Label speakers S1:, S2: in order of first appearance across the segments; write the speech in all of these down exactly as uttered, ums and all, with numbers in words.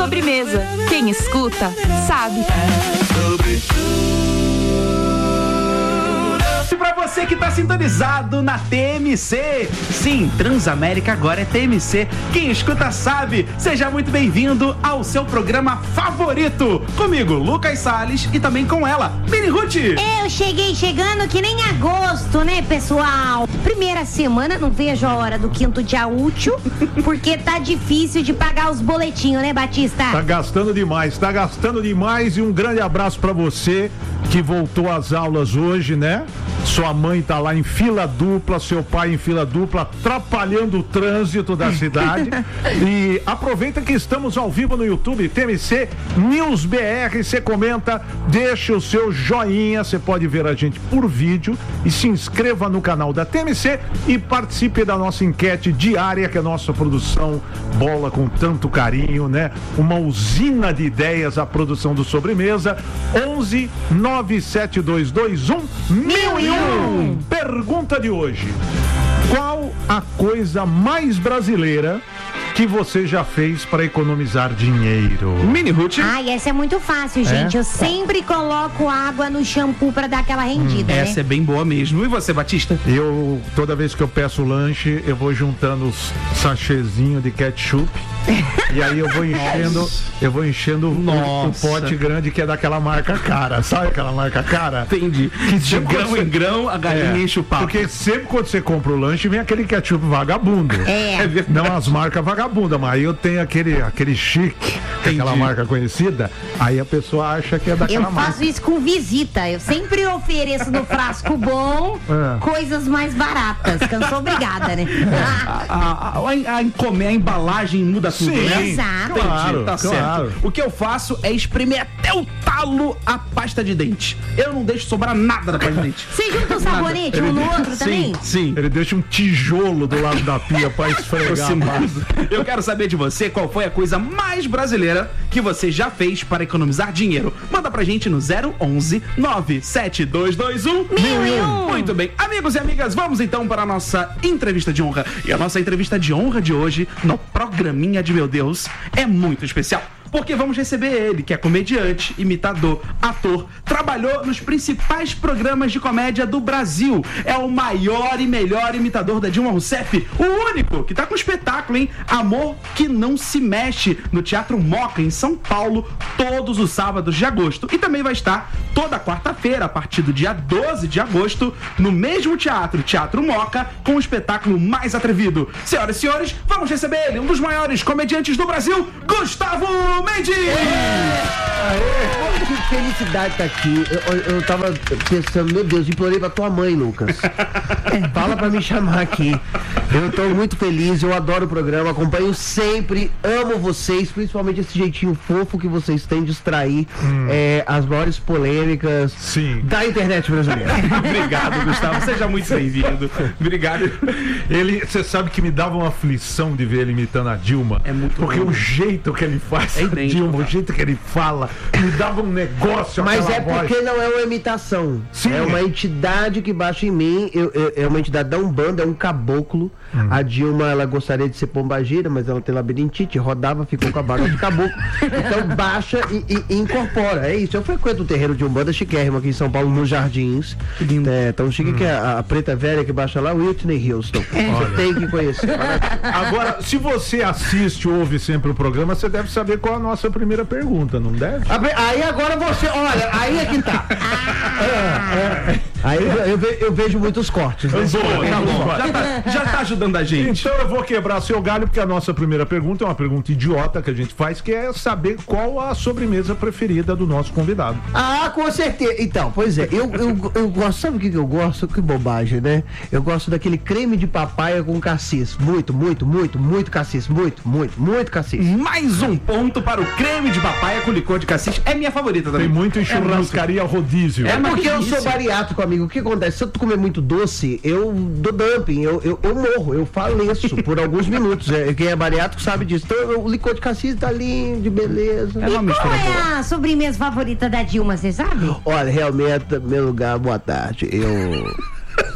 S1: Sobremesa. Quem escuta, sabe.
S2: E pra você que tá sintonizado na T M C, sim, Transamérica agora é T M C. Quem escuta sabe. Seja muito bem-vindo ao seu programa favorito. Comigo, Lucas Salles, e também com ela, Mini Ruth.
S3: Eu cheguei chegando que nem agosto, né, pessoal? Primeira semana, não vejo a hora do quinto dia útil, porque tá difícil de pagar os boletinhos, né, Batista?
S4: Tá gastando demais, tá gastando demais. E um grande abraço pra você que voltou às aulas hoje, né? Sua mãe tá lá em fila dupla, seu pai em fila dupla, atrapalhando o trânsito da cidade. E aproveita que estamos ao vivo no YouTube, T M C News B R. Você comenta, deixa o seu joinha, você pode ver a gente por vídeo e se inscreva no canal da T M C e participe da nossa enquete diária, que a nossa produção bola com tanto carinho, né? Uma usina de ideias, a produção do Sobremesa. Onze nove sete dois dois um mil e um. Pergunta de hoje: qual a coisa mais brasileira que você já fez para economizar dinheiro?
S2: Mini Ruth.
S3: Ai, essa é muito fácil, gente.
S4: É?
S3: Eu sempre coloco água no shampoo pra dar aquela rendida,
S2: hum,
S3: né?
S2: Essa é bem boa mesmo. E você, Batista?
S4: Eu, toda vez que eu peço lanche, eu vou juntando os sachêzinhos de ketchup. E aí eu vou enchendo, Nossa. eu vou enchendo o, o pote grande, que é daquela marca cara. Sabe aquela marca cara?
S2: Entendi.
S4: Que
S2: de grão você... em grão, a galinha é, enche o papo.
S4: Porque sempre quando você compra o lanche, vem aquele ketchup vagabundo.
S3: É.
S4: é Não as marcas vagabundas, mas aí eu tenho aquele, aquele chique, aquela marca conhecida, aí a pessoa acha que é daquela marca.
S3: Eu faço marca. Isso com visita. Eu sempre ofereço no frasco bom é. coisas mais baratas, que eu sou obrigada, né?
S2: a, a, a, a, a, encomenda, a embalagem muda tudo,
S4: Sim,
S2: né?
S3: Exato.
S4: Claro,
S2: tá
S4: claro.
S2: certo. O que eu faço é espremer até o talo a pasta de dente. Eu não deixo sobrar nada da pasta de dente.
S3: Você junta o sabonete um no outro também?
S2: Sim, sim.
S4: Ele deixa um tijolo do lado da pia pra esfregar.
S2: Eu quero saber de você qual foi a coisa mais brasileira que você já fez para economizar dinheiro. Manda pra gente no zero onze nove sete dois dois um mil e um. Muito bem. Amigos e amigas, vamos então para a nossa entrevista de honra. E a nossa entrevista de honra de hoje, no programinha de meu Deus, é muito especial. Porque vamos receber ele, que é comediante, imitador, ator, trabalhou nos principais programas de comédia do Brasil. É o maior e melhor imitador da Dilma Rousseff, o único que tá com espetáculo, hein? Amor que não se mexe, no Teatro Moca, em São Paulo, todos os sábados de agosto. E também vai estar toda quarta-feira, a partir do dia doze de agosto, no mesmo teatro, Teatro Moca, com o espetáculo mais atrevido. Senhoras e senhores, vamos receber ele, um dos maiores comediantes do Brasil, Gustavo Mendes!
S5: Que felicidade tá aqui. Eu, eu tava pensando, meu Deus, implorei pra tua mãe, Lucas. Fala pra me chamar aqui. Eu tô muito feliz, eu adoro o programa, acompanho sempre, amo vocês, principalmente esse jeitinho fofo que vocês têm de extrair hum. é, as maiores polêmicas
S4: Sim.
S5: da internet brasileira.
S2: Obrigado, Gustavo, seja muito bem-vindo. Obrigado.
S4: Ele, você sabe que me dava uma aflição de ver ele imitando a Dilma.
S2: É muito
S4: Porque
S2: bom.
S4: o jeito que ele faz
S2: é
S4: a Dilma, o jeito que ele fala, me dava um negócio.
S5: Mas é
S4: voz.
S5: porque não é uma imitação. Sim. É uma entidade que baixa em mim. Eu, eu, é uma entidade da Umbanda, é um caboclo. Hum. A Dilma, ela gostaria de ser pombagira, mas ela tem labirintite, rodava, ficou com a barba de caboclo. Então baixa e, e, e incorpora. É isso. Eu frequento o terreiro de Umbanda chiquérrimo aqui em São Paulo, nos Jardins. Que lindo. É tão chique hum. que a, a preta velha que baixa lá, Whitney Houston. É. Você tem que conhecer.
S4: Agora, se você assiste ou ouve sempre o programa, você deve saber qual é a nossa primeira pergunta, não deve?
S5: Aí agora você, olha, aí é que tá. É, é. Aí eu, ve, eu vejo muitos cortes. Né?
S2: Boa, tá bom. Já tá, já tá ajudando a gente.
S4: Então eu vou quebrar seu galho, porque a nossa primeira pergunta é uma pergunta idiota que a gente faz, que é saber qual a sobremesa preferida do nosso convidado.
S5: Ah, com certeza. Então, pois é, eu, eu, eu gosto, sabe o que, que eu gosto? Que bobagem, né? Eu gosto daquele creme de papaya com cassis. Muito, muito, muito, muito cassis. Muito, muito, muito cassis.
S2: Mais um ponto para o creme de papaya com licor de cassis. É minha favorita também.
S4: Tem muito em churrascaria é rodízio.
S5: É porque eu sou bariátrico, amigo. O que acontece? Se eu comer muito doce, eu dou dumping, eu, eu, eu morro, eu faleço por alguns minutos. É, quem é bariátrico sabe disso. Então o licor de cassis tá lindo, de beleza.
S3: É uma e qual é boa. A sobremesa favorita da Dilma, você sabe?
S5: Olha, realmente, meu lugar, boa tarde. Eu...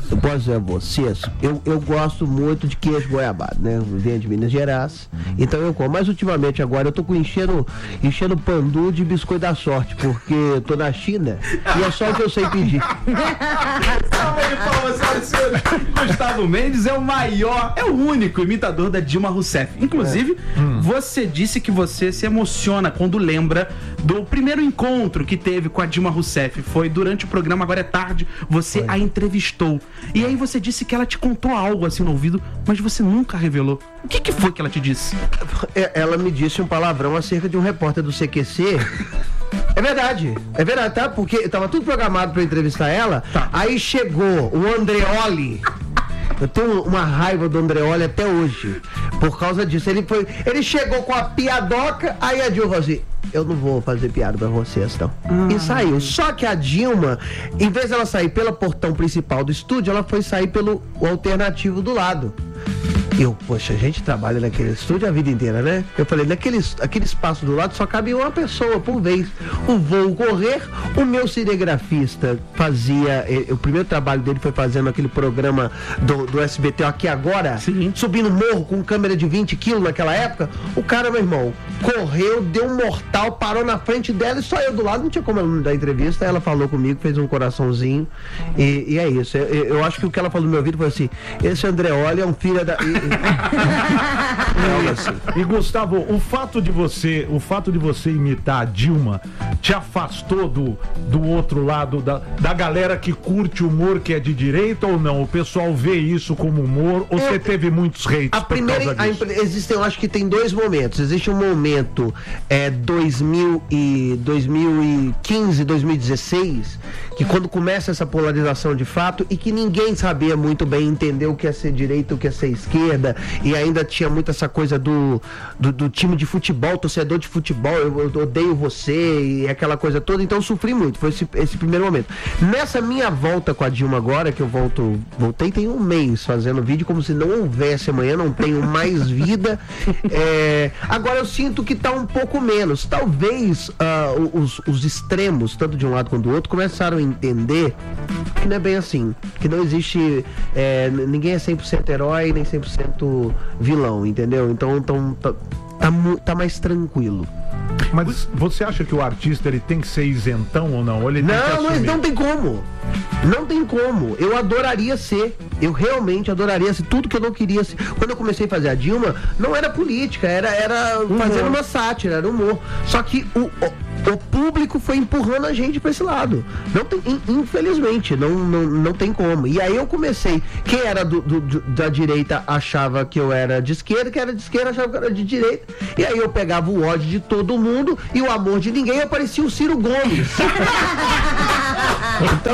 S5: eu posso dizer a vocês, eu, eu gosto muito de queijo goiabado, né? Eu venho de Minas Gerais, então eu como. Mas ultimamente agora eu tô com enchendo, enchendo pandu de biscoito da sorte, porque eu tô na China e é só o que eu sei pedir.
S2: Salve de palmas, senhoras e senhores. Gustavo Mendes é o maior, é o único imitador da Dilma Rousseff. Inclusive, é. hum. você disse que você se emociona quando lembra do primeiro encontro que teve com a Dilma Rousseff. Foi durante o programa Agora é Tarde, você Foi. a entrevistou. E aí você disse que ela te contou algo assim no ouvido, mas você nunca revelou. O que, que foi que ela te disse?
S5: Ela me disse um palavrão acerca de um repórter do C Q C. É verdade, é verdade, tá? Porque tava tudo programado pra eu entrevistar ela, tá. Aí chegou o Andreoli. Eu tenho uma raiva do Andreoli até hoje, por causa disso. Ele foi, ele chegou com a piadoca, aí a Dilma falou assim: eu não vou fazer piada pra vocês, não. Ah. E saiu. Só que a Dilma, em vez dela sair pelo portão principal do estúdio, ela foi sair pelo alternativo do lado. Eu, poxa, a gente trabalha naquele estúdio a vida inteira, né? Eu falei, naquele aquele espaço do lado só cabe uma pessoa por vez. O voo correr, o meu cinegrafista fazia, eh, o primeiro trabalho dele foi fazendo aquele programa do, do S B T Aqui Agora, Sim. subindo morro com câmera de vinte quilos naquela época. O cara, meu irmão, correu, deu um mortal, parou na frente dela e só eu do lado, não tinha como ela me dar entrevista. Ela falou comigo, fez um coraçãozinho e, e é isso. Eu, eu acho que o que ela falou no meu ouvido foi assim: esse Andreoli é um filho da... E,
S4: E Gustavo, o fato de você, o fato de você imitar a Dilma te afastou do, do outro lado da, da galera que curte humor, que é de direita, ou não? O pessoal vê isso como humor, ou você teve muitos hates
S5: a
S4: por
S5: primeira,
S4: causa disso?
S5: A, existem, eu acho que tem dois momentos. Existe um momento é, dois mil e quinze, dois mil e dezesseis, que quando começa essa polarização de fato e que ninguém sabia muito bem entender o que é ser direita, o que é ser esquerda, e ainda tinha muito essa coisa do, do, do time de futebol, torcedor de futebol, eu, eu odeio você e aquela coisa toda, então eu sofri muito, foi esse, esse primeiro momento. Nessa minha volta com a Dilma agora, que eu volto, voltei tem um mês fazendo vídeo como se não houvesse amanhã, não tenho mais vida, é, agora eu sinto que tá um pouco menos, talvez uh, os, os extremos, tanto de um lado quanto do outro, começaram a entender que não é bem assim, que não existe, é, ninguém é cem por cento herói, nem cem por cento vilão, entendeu? Então, então tá, tá, tá mais tranquilo.
S4: Mas você acha que o artista ele tem que ser isentão ou não? Ou ele tem
S5: não,
S4: que
S5: mas não tem como. Não tem como. Eu adoraria ser. Eu realmente adoraria ser. Tudo que eu não queria ser. Quando eu comecei a fazer a Dilma, não era política, era, era fazendo uma sátira, era humor. Só que o, o, o público foi empurrando a gente pra esse lado. Não tem, infelizmente, não, não, não tem como. E aí eu comecei. Quem era do, do, da direita achava que eu era de esquerda, quem era de esquerda achava que eu era de direita. E aí eu pegava o ódio de todo mundo e o amor de ninguém, eu parecia o Ciro Gomes. Então,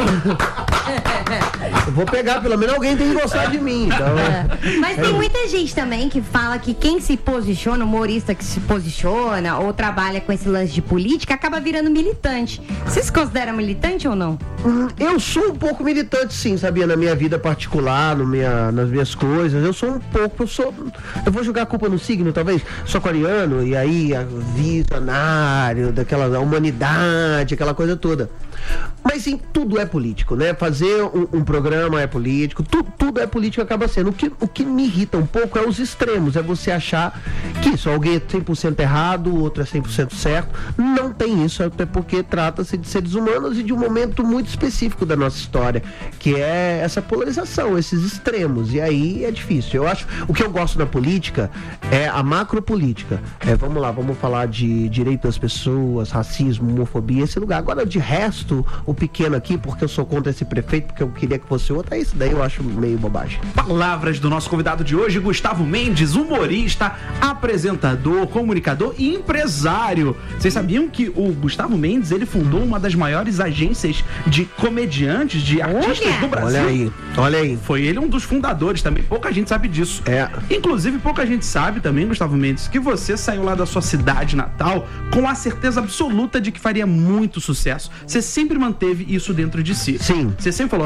S5: eu vou pegar, pelo menos alguém tem que gostar de mim. Então,
S3: é. Mas tem muita gente também que fala que quem se posiciona, humorista que se posiciona ou trabalha com esse lance de política, acaba virando militante. Você se considera militante ou não?
S5: Eu sou um pouco militante, sim, sabia? Na minha vida particular, no minha, nas minhas coisas. Eu sou um pouco, eu sou. Eu vou jogar a culpa no signo, talvez. Sou aquariano, e aí, visionário, daquela humanidade, aquela coisa toda. Mas sim, tudo é político, né? Fazer um, um programa é político, tu, tudo é político, acaba sendo. O que, o que me irrita um pouco é os extremos, é você achar que isso, alguém é cem por cento errado, o outro é cem por cento certo. Não tem isso, até porque trata-se de seres humanos e de um momento muito específico da nossa história, que é essa polarização, esses extremos. E aí é difícil. Eu acho, o que eu gosto da política é a macropolítica. É, vamos lá, vamos falar de direito das pessoas, racismo, homofobia, esse lugar. Agora, de resto, o pequeno aqui, porque eu sou contra esse prefeito, porque eu queria que fosse outro, é isso daí eu acho meio bobagem.
S2: Palavras do nosso convidado de hoje, Gustavo Mendes, humorista, apresentador, comunicador e empresário. Vocês sabiam que o Gustavo Mendes, ele fundou uma das maiores agências de comediantes, de artistas
S5: olha,
S2: do Brasil?
S5: Olha aí, olha aí.
S2: Foi ele um dos fundadores também, pouca gente sabe disso.
S5: É.
S2: Inclusive, pouca gente sabe também, Gustavo Mendes, que você saiu lá da sua cidade natal com a certeza absoluta de que faria muito sucesso. Você sempre manteve isso dentro de si.
S5: Sim.
S2: Você sempre falou,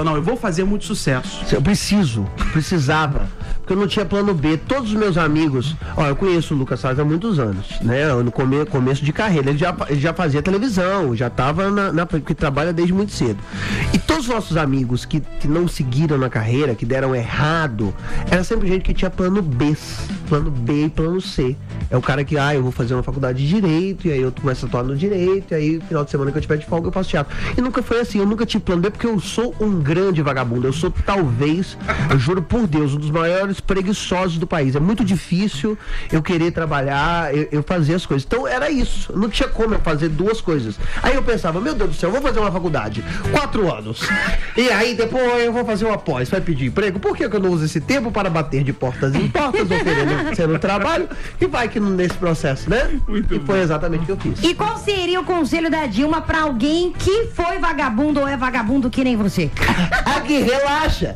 S2: não, eu vou fazer muito sucesso?
S5: Eu preciso, precisava. Porque eu não tinha plano B. Todos os meus amigos, ó, eu conheço o Lucas Salles há muitos anos, né? No come, começo de carreira. Ele já, ele já fazia televisão, já tava na, na. que trabalha desde muito cedo. E todos os nossos amigos que, que não seguiram na carreira, que deram errado, era sempre gente que tinha plano B. Plano B e plano C. É o cara que, ah, eu vou fazer uma faculdade de Direito, e aí eu começo a atuar no Direito, e aí final de semana que eu tiver de folga eu faço teatro. E nunca foi assim, eu nunca tive plano B, porque eu sou um grande vagabundo. Eu sou talvez, eu juro por Deus, um dos maiores preguiçosos do país. É muito difícil eu querer trabalhar, eu, eu fazer as coisas. Então era isso, não tinha como eu fazer duas coisas. Aí eu pensava, meu Deus do céu, eu vou fazer uma faculdade, quatro anos, e aí depois eu vou fazer uma pós, vai pedir emprego. Por que que eu não uso esse tempo para bater de portas em portas, oferecendo trabalho, e vai que nesse processo, né? Muito e foi bom. Exatamente o que eu fiz.
S3: E qual seria o conselho da Dilma pra alguém que foi vagabundo ou é vagabundo que nem você?
S5: Aqui, relaxa.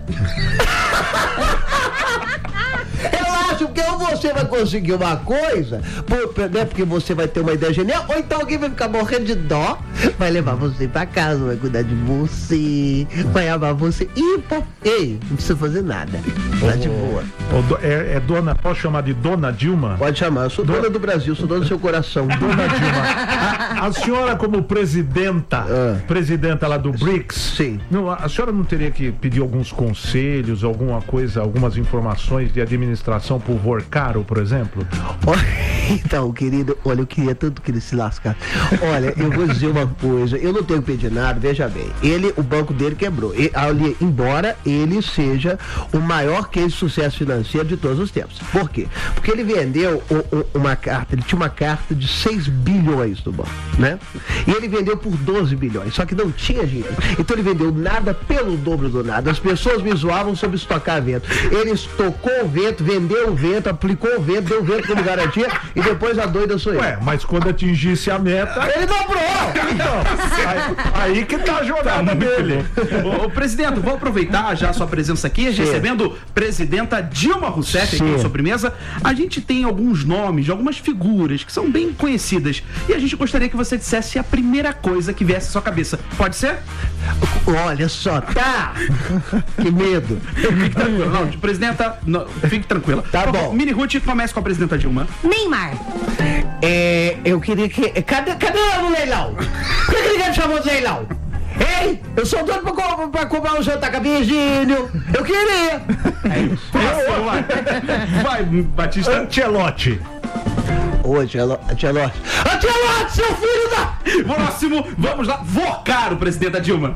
S5: Relaxa, porque ou você vai conseguir uma coisa, por, né, porque você vai ter uma ideia genial, ou então alguém vai ficar morrendo de dó, vai levar você pra casa, vai cuidar de você, vai amar você. E, pô, ei, não precisa fazer nada. Tá de boa.
S4: É, é dona, posso chamar de Dona Dilma?
S5: Pode chamar, eu sou dona, dona do Brasil, sou dona do seu coração.
S4: Dona Dilma. A, a senhora, como presidenta, ah. presidenta lá do BRICS,
S5: sim.
S4: Não, a senhora não teria que pedir alguns conselhos, alguma coisa, algumas informações de administração pro Vorcaro, por exemplo?
S5: Então, querido, olha, eu queria tanto que ele se lascasse. Olha, eu vou dizer uma coisa, eu não tenho que pedir nada, veja bem, ele, o banco dele quebrou, ele, embora ele seja o maior case de sucesso financeiro de todos os tempos. Por quê? Porque ele vendeu o, o, uma carta, ele tinha uma carta de seis bilhões no banco, né? E ele vendeu por doze bilhões, só que não tinha dinheiro. Então ele vendeu nada pelo dobro do nada. As pessoas me zoavam sobre estocar vento. Ele estocou o vento, vendeu o vento, aplicou o vento, deu o vento como garantia e depois a doida sou eu.
S4: Ué, mas quando atingisse a meta...
S5: Ele dobrou!
S4: Então, aí, aí que tá a jogada tá dele.
S2: Ô, ô, presidente, vou aproveitar já a sua presença aqui, Sim. recebendo presidenta Dilma Rousseff Sim. aqui na sobremesa. A gente tem alguns nomes de algumas figuras que são bem conhecidas e a gente gostaria que você dissesse a primeira coisa que viesse à sua cabeça. Pode ser?
S5: Olha só, tá! Que medo!
S2: Fique tranquila. Não, presidenta, não, fique tranquila.
S5: Tá
S2: Por,
S5: bom.
S2: Mini Ruth, comece com a presidenta Dilma.
S3: Neymar.
S5: É, eu queria que... Cadê, cadê o leilão? Por que ninguém me chamou de leilão? Ei, eu sou doido pra, co pra comprar um jantar com a Virgínio. Eu queria.
S2: É isso. Eu, vai. vai, Batista.
S4: Ancelotti.
S5: Ô, Ancelotti. Ancelotti, seu filho da...
S2: Próximo, vamos lá. Vocaro, presidenta Dilma.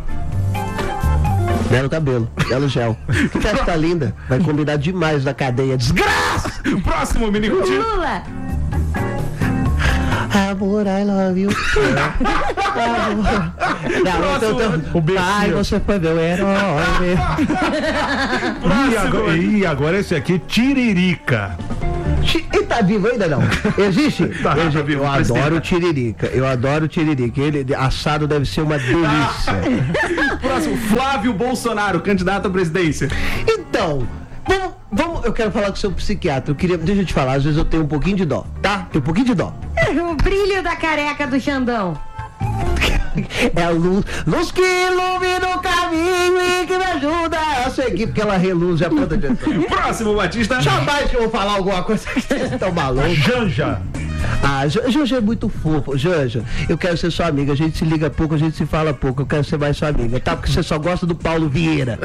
S5: Belo cabelo, belo gel. Que festa linda. Vai combinar demais na cadeia. Desgraça!
S2: Próximo, Mini Ruth.
S3: Lula.
S5: Amor, I love you. Amor. Não, então, ai, você foi meu herói.
S4: E agora, e agora esse aqui, Tiririca.
S5: Ele tá vivo ainda não? Existe?
S4: Tá,
S5: Existe.
S4: tá vivo,
S5: eu adoro o Tiririca. Eu adoro o Tiririca. Ele assado deve ser uma delícia.
S2: Próximo, Flávio Bolsonaro, candidato à presidência.
S5: Então, vamos, vamos, eu quero falar com o seu psiquiatra. Eu queria, deixa eu te falar, às vezes eu tenho um pouquinho de dó, tá? Tenho um pouquinho de dó.
S3: O brilho da careca do Xandão.
S5: É a luz, luz que ilumina o caminho e que me ajuda a seguir, porque ela reluz a ponta de...
S2: Próximo, Batista.
S5: Jamais que eu vou falar alguma coisa que vocês estão malucos.
S4: Janja.
S5: Ah, Janja é muito fofo. Janja, eu quero ser sua amiga. A gente se liga pouco, a gente se fala pouco. Eu quero ser mais sua amiga, tá? Porque você só gosta do Paulo Vieira.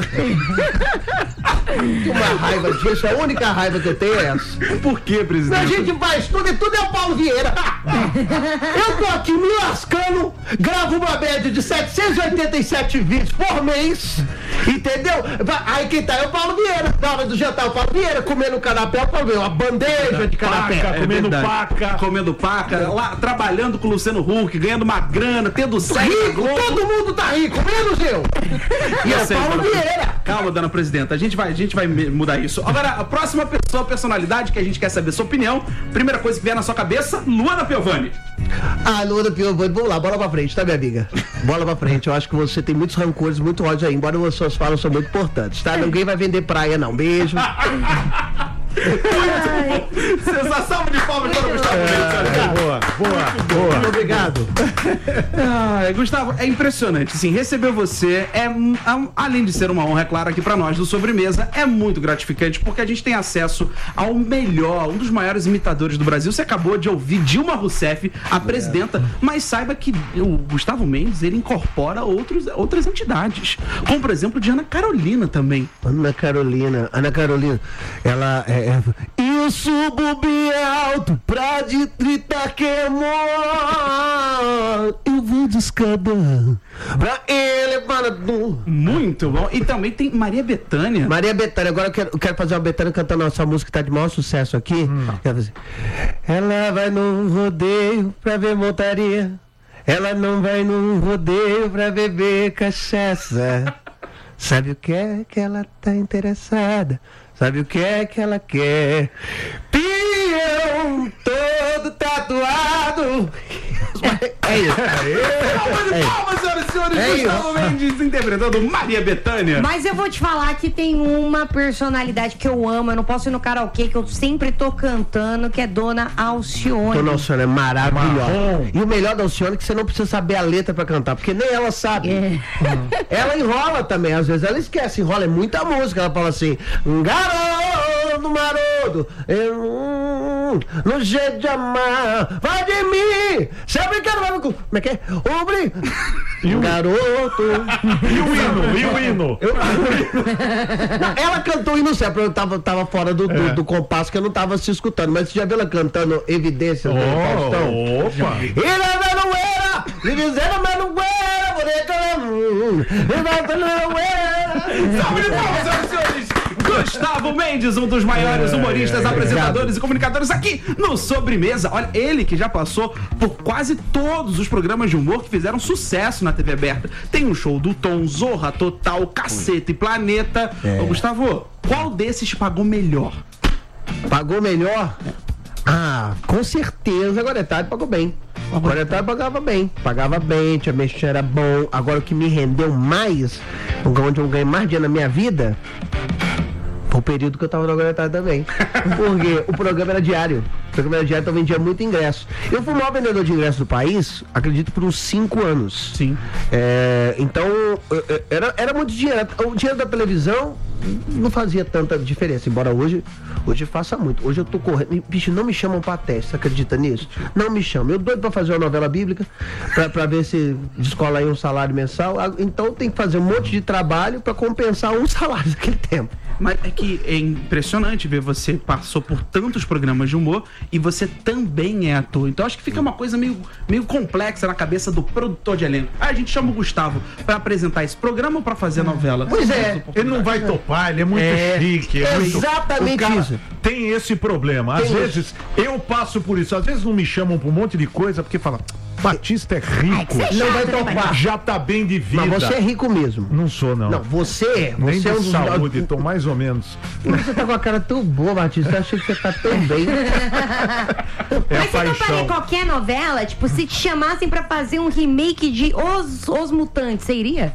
S5: Uma raiva disso, a única raiva que eu tenho é essa.
S2: Por que, presidente?
S5: A gente faz tudo e tudo é o Paulo Vieira. Eu tô aqui me lascando, gravo uma média de setecentos e oitenta e sete vídeos por mês, entendeu? Aí quem tá é o Paulo Vieira. Na hora do jantar, o Paulo Vieira comendo canapé, o Paulo Vieira, uma bandeja de canapé.
S4: Paca, comendo
S2: verdade.
S4: paca.
S2: Comendo paca, lá trabalhando com o Luciano Huck, ganhando uma grana, tendo
S5: rico, todo mundo tá rico, menos eu. E é o Paulo Vieira.
S2: Calma, dona presidenta, a gente vai, a gente vai mudar isso. Agora, a próxima pessoa, personalidade que a gente quer saber sua opinião, primeira coisa que vier na sua cabeça, Luana Piovani.
S5: Ah, Luana Piovani, vamos lá, bola pra frente, tá, minha amiga? Bola pra frente, eu acho que você tem muitos rancores, muito ódio aí, embora as suas falas são muito importantes, tá? Ninguém vai vender praia, não. Beijo.
S2: Sensação de palmas para o Gustavo Mendes.
S4: É, boa, boa, boa.
S5: Muito obrigado.
S2: Ah, Gustavo, é impressionante. Sim, receber você é, além de ser uma honra, é claro, aqui pra nós do Sobremesa, é muito gratificante porque a gente tem acesso ao melhor, um dos maiores imitadores do Brasil. Você acabou de ouvir Dilma Rousseff, a presidenta, é. mas saiba que o Gustavo Mendes, ele incorpora outros, outras entidades, como por exemplo de Ana Carolina também.
S5: Ana Carolina, Ana Carolina, ela é... é... Eu subo bem alto pra de trinta queimou. Eu vou de escada pra ele para do...
S2: Muito bom. E também tem Maria Bethânia.
S5: Maria Bethânia, agora eu quero, eu quero fazer uma Bethânia cantando essa música que tá de maior sucesso aqui. Hum. Ela vai num rodeio pra ver montaria. Ela não vai num rodeio pra beber cachaça. Sabe o que é que ela tá interessada? Sabe o que é que ela quer? Peão todo tatuado. É isso.
S2: É isso. Palmas, senhoras e senhores. É Gustavo Mendes interpretando Maria Bethânia.
S3: Mas eu vou te falar que tem uma personalidade que eu amo. Eu não posso ir no karaokê, que eu sempre tô cantando, que é Dona Alcione.
S5: Dona Alcione é maravilhosa. Marrom. E o melhor da Alcione é que você não precisa saber a letra pra cantar, porque nem ela sabe. É. Ela enrola também, às vezes ela esquece, enrola, é muita música. Ela fala assim, garoto maroto, eu, no jeito de amar, vai de mim, sempre quero ver. Como é que é? Obre, e o garoto.
S4: E o hino, e o hino.
S5: Eu... Não, ela cantou hino certo, eu tava, tava fora do, do, é. do compasso que eu não tava se escutando, mas você já viu ela cantando Evidência
S4: oh,
S5: do Faustão?
S4: Opa!
S5: E não não era, me dizendo, mas não era, vou declarar, não era.
S2: Salve de palmas, senhoras e senhores! Gustavo Mendes, um dos maiores humoristas, apresentadores e comunicadores aqui no Sobremesa. Olha, ele que já passou por quase todos os programas de humor que fizeram sucesso na T V aberta. Tem um show do Tom, Zorra Total, Caceta e Planeta. É. Ô, Gustavo, qual desses pagou melhor?
S5: Pagou melhor? Ah, com certeza agora é tarde pagou bem. Agora é tarde pagava bem. Pagava bem, tinha mexer, era bom. Agora o que me rendeu mais, onde eu ganhei mais dinheiro na minha vida, foi o período que eu tava no Agora é Tarde também. Porque o programa era diário. O programa era diário, então vendia muito ingresso. Eu fui o maior vendedor de ingresso do país, acredito, por uns cinco anos.
S2: Sim.
S5: É, então, era, era muito dinheiro. O dinheiro da televisão não fazia tanta diferença, embora hoje, hoje faça muito. Hoje eu tô correndo. Bicho, não me chamam pra teste, você acredita nisso? Não me chamam. Eu doido pra fazer uma novela bíblica, pra, pra ver se descola aí um salário mensal. Então tem que fazer um monte de trabalho pra compensar um salário daquele tempo.
S2: Mas é que é impressionante ver você passou por tantos programas de humor e você também é ator. Então acho que fica uma coisa meio, meio complexa na cabeça do produtor de elenco. Ah, a gente chama o Gustavo pra apresentar esse programa ou pra fazer a novela?
S4: Pois é, ele não vai topar, ele é muito é, chique. É
S5: exatamente
S4: muito...
S5: isso.
S4: Tem esse problema. Às
S5: tem
S4: vezes
S5: isso.
S4: eu passo por isso. Às vezes não me chamam pra um monte de coisa porque falam, Batista é rico.
S5: Ai, não vai topar.
S4: Já tá bem de vida.
S5: Mas você é rico mesmo.
S4: Não sou, não.
S5: Não, você,
S4: Nem
S5: você é um
S4: de
S5: dos...
S4: saúde, tô mais ou menos.
S5: Você tá com a cara tão boa, Batista. Eu achei que você tá tão bem.
S4: É
S3: Mas
S4: a
S3: você
S4: paixão.
S3: toparia qualquer novela? Tipo, se te chamassem pra fazer um remake de Os, Os Mutantes, você iria?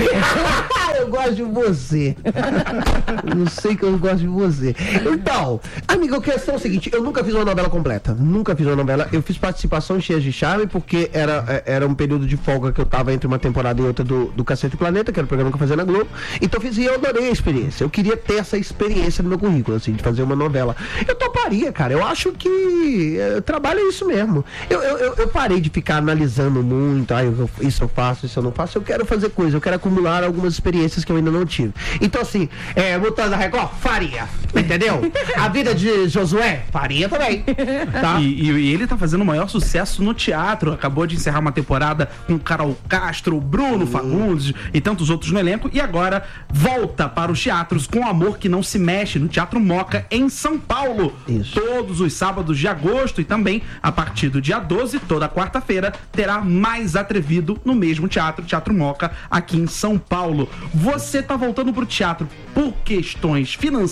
S5: Eu gosto de você. Não sei que eu gosto de você. Então, amigo, a questão é o seguinte: eu nunca fiz uma novela completa. Nunca fiz uma novela. Eu fiz participação cheia de charme, porque era, era um período de folga que eu tava entre uma temporada e outra do, do Cacete e Planeta, que era o programa que eu fazia na Globo. Então eu fiz e eu adorei a experiência. Eu queria ter essa experiência no meu currículo, assim, de fazer uma novela. Eu toparia, cara. Eu acho que é, trabalho é isso mesmo. Eu, eu, eu, eu parei de ficar analisando muito. Ah, eu, isso eu faço, isso eu não faço. Eu quero fazer coisa. Eu quero acumular algumas experiências que eu ainda não tive. Então, assim, é, Mutantes da Record, faria. Entendeu? A vida de Josué, faria também. Tá?
S2: E, e, e ele tá fazendo o maior sucesso no teatro. Acabou de encerrar uma temporada com Carol Castro, Bruno Fagundes e tantos outros no elenco. E agora volta para os teatros com Amor que Não Se Mexe, no Teatro Moca, em São Paulo.
S5: Isso.
S2: Todos os sábados de agosto e também, a partir do dia doze, toda quarta-feira, terá Mais Atrevido no mesmo teatro, Teatro Moca, aqui em São Paulo. Você tá voltando pro teatro por questões financeiras ou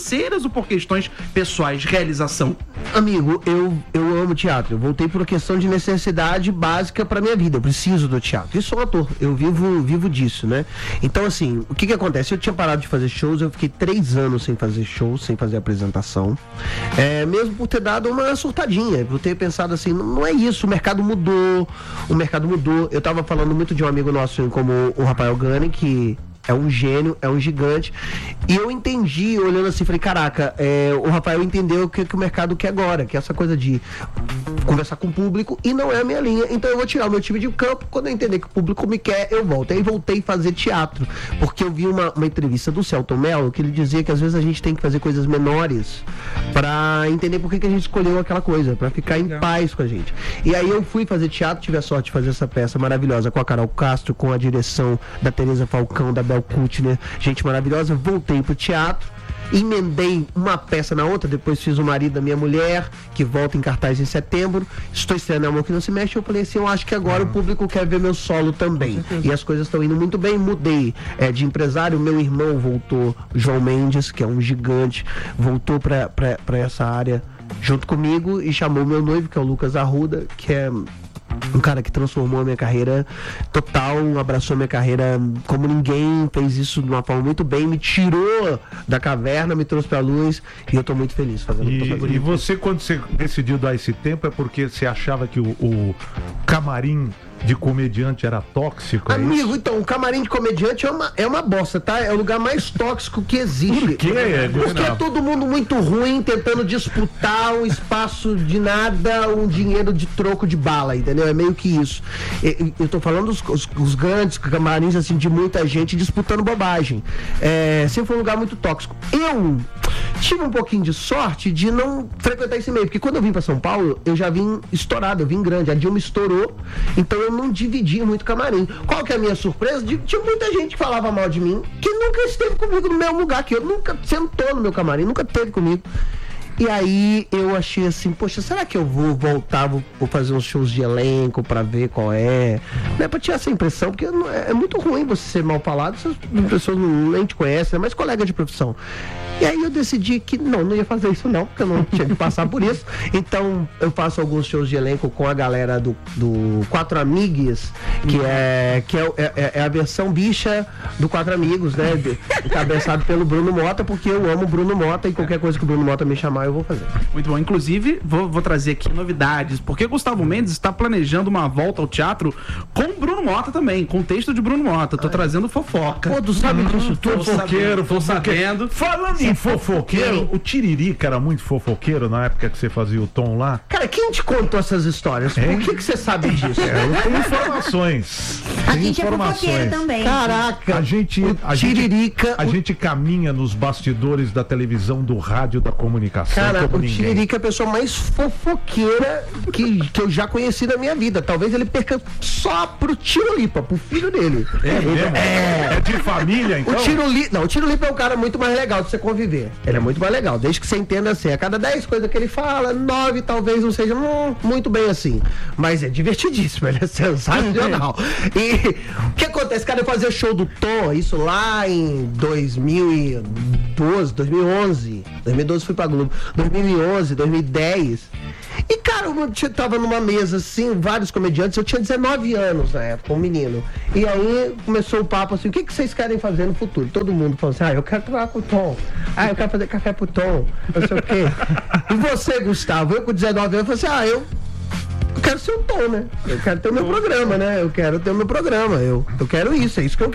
S2: ou por questões pessoais, realização?
S5: Amigo, eu, eu amo teatro. Eu voltei por uma questão de necessidade básica pra minha vida. Eu preciso do teatro. Eu sou um ator. Eu vivo, vivo disso, né? Então, assim, o que que acontece? Eu tinha parado de fazer shows. Eu fiquei três anos sem fazer shows, sem fazer apresentação. É, mesmo por ter dado uma surtadinha. Por ter pensado assim, não, não é isso. O mercado mudou. O mercado mudou. Eu tava falando muito de um amigo nosso como o Rafael Gani, que é um gênio, é um gigante. E eu entendi, olhando assim, falei, caraca, é, o Rafael entendeu o que, que o mercado quer agora, que é essa coisa de conversar com o público, e não é a minha linha. Então eu vou tirar o meu time de campo, quando eu entender que o público me quer, eu volto. Aí voltei a fazer teatro, porque eu vi uma, uma entrevista do Celton Mello, que ele dizia que às vezes a gente tem que fazer coisas menores pra entender por que, que a gente escolheu aquela coisa, pra ficar em paz com a gente. E aí eu fui fazer teatro, tive a sorte de fazer essa peça maravilhosa com a Carol Castro, com a direção da Tereza Falcão, da Bel Kutner, gente maravilhosa. Voltei pro teatro, emendei uma peça na outra, depois fiz O Marido da Minha Mulher, que volta em cartaz em setembro. Estou estreando Amor que Não Se Mexe. Eu falei assim, eu acho que agora uhum. o público quer ver meu solo também, e as coisas estão indo muito bem. Mudei é, de empresário. Meu irmão voltou, João Mendes, que é um gigante, voltou pra, pra, pra essa área junto comigo, e chamou meu noivo, que é o Lucas Arruda, que é um cara que transformou a minha carreira total, abraçou a minha carreira como ninguém, fez isso de uma forma muito bem, me tirou da caverna, me trouxe pra luz, e eu tô muito feliz fazendo.
S4: E, e você, quando você decidiu dar esse tempo, é porque você achava que o, o camarim de comediante era tóxico? É
S5: Amigo,
S4: isso?
S5: Então, o camarim de comediante é uma, é uma bosta, tá? É o lugar mais tóxico que existe.
S4: Por quê?
S5: Porque é todo mundo muito ruim, tentando disputar um espaço de nada, um dinheiro de troco de bala, entendeu? É meio que isso. Eu, eu tô falando os, os, os grandes camarins, assim, de muita gente disputando bobagem. É, sempre foi um lugar muito tóxico. Eu tive um pouquinho de sorte de não frequentar esse meio, porque quando eu vim pra São Paulo, eu já vim estourado, eu vim grande. A Dilma estourou, então eu não dividi muito camarim. Qual que é a minha surpresa? De, tinha muita gente que falava mal de mim, que nunca esteve comigo no mesmo lugar, que eu nunca sentou no meu camarim, nunca esteve comigo. E aí eu achei assim, poxa, será que eu vou voltar, vou, vou fazer uns shows de elenco pra ver qual é? Não é pra tirar essa impressão, porque não, é, é muito ruim você ser mal falado, se as pessoas não, nem te conhecem, é mais colega de profissão. E aí eu decidi que não, não ia fazer isso não, porque eu não tinha que passar por isso. Então eu faço alguns shows de elenco com a galera do, do Quatro Amigos, que, é, que é, é, é a versão bicha do Quatro Amigos, né? Encabeçado pelo Bruno Mota, porque eu amo o Bruno Mota, e qualquer coisa que o Bruno Mota me chamar, eu vou fazer.
S2: Muito bom. Inclusive, vou, vou trazer aqui novidades, porque Gustavo Mendes está planejando uma volta ao teatro com Bruno Mota também, com o texto de Bruno Mota. Tô Ai. trazendo fofoca.
S5: Pô, tu sabe disso?
S4: Tô fofoqueiro, tô sabendo. Falando em fofoqueiro, o Tiririca era muito fofoqueiro na época que você fazia o Tom lá?
S5: Cara, quem te contou essas histórias? Por que que você sabe disso?
S4: É, eu tenho informações.
S3: A
S4: Tem
S3: gente
S4: informações.
S3: é fofoqueiro também.
S5: Caraca,
S4: a gente, a
S5: Tiririca,
S4: gente, a
S5: o...
S4: gente caminha nos bastidores da televisão, do rádio, da comunicação.
S5: Cara,
S4: como
S5: o
S4: ninguém.
S5: Tiririca é a pessoa mais fofoqueira que, que eu já conheci na minha vida. Talvez ele perca só pro Tirolipa, pro filho dele.
S4: É mesmo?
S5: É,
S4: é de família, então?
S5: O Tirolipa, não, o Tirolipa é um cara muito mais legal de você conviver. Ele é muito mais legal, desde que você entenda assim. A cada dez coisas que ele fala, nove talvez não sejam hum, muito bem assim. Mas é divertidíssimo, ele é sensacional. E o que acontece? Cara, eu fazia show do Tom, isso lá em dois mil e doze, dois mil e onze. dois mil e doze fui pra Globo. dois mil e onze, dois mil e dez. E, cara, eu tava numa mesa assim, vários comediantes. Eu tinha dezenove anos na época, um menino. E aí começou o papo assim: o que, que vocês querem fazer no futuro? Todo mundo falou assim: ah, eu quero trabalhar com o Tom. Ah, eu quero fazer café pro Tom. Não sei o quê. E você, Gustavo? Eu com dezenove anos, eu falei assim: ah, eu. Eu quero ser o Tom, né? Eu quero ter o meu programa, né? Eu quero ter o meu programa. Eu, eu quero isso, é isso que eu quero.